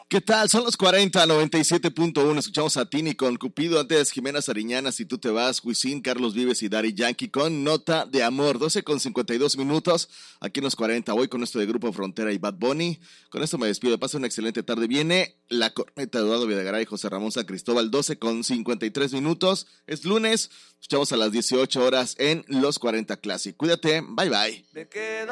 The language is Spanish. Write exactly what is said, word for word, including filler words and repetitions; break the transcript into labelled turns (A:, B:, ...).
A: ¿Qué tal? Son los cuarenta, noventa y siete punto uno. Escuchamos a Tini con Cupido, antes Jimena Sariñana, Si tú te vas, Wisin, Carlos Vives y Daddy Yankee con Nota de Amor. doce con cincuenta y dos minutos aquí en los cuarenta. Hoy con esto de Grupo Frontera y Bad Bunny. Con esto me despido. Pasa una excelente tarde. Viene la corneta de Eduardo Videgaray y José Ramón San Cristóbal. doce con cincuenta y tres minutos. Es lunes. Escuchamos a las dieciocho horas en los cuarenta Classic. Cuídate. Bye bye.